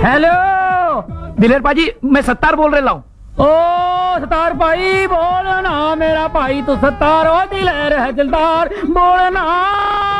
Hello दिलेर पाजी, मैं सत्तार बोल रहा हूँ। ओ सत्तार भाई बोलना, मेरा भाई तो सत्तार, ओ दिलेर है दिलदार बोलना।